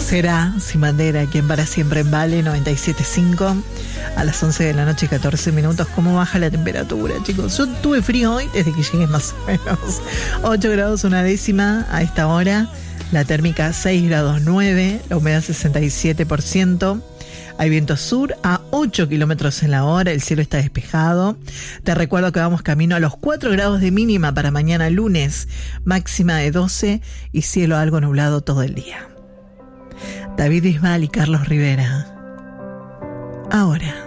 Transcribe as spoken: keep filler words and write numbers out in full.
Será Sin Bandera, aquí en Para Siempre en Vale noventa y siete punto cinco. A las once de la noche, catorce minutos. ¿Cómo baja la temperatura, chicos? Yo tuve frío hoy desde que llegué, más o menos. ocho grados una décima a esta hora. La térmica seis grados nueve. La humedad sesenta y siete por ciento. Hay viento sur a ocho kilómetros en la hora. El cielo está despejado. Te recuerdo que vamos camino a los cuatro grados de mínima para mañana lunes. Máxima de doce y cielo algo nublado todo el día. David Bisbal y Carlos Rivera. Ahora.